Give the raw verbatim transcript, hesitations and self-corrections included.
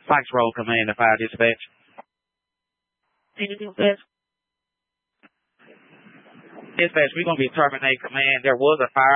Pikes Road Command to Fire Dispatch. Dispatch? Dispatch, we're going to be terminating command. There was a fire.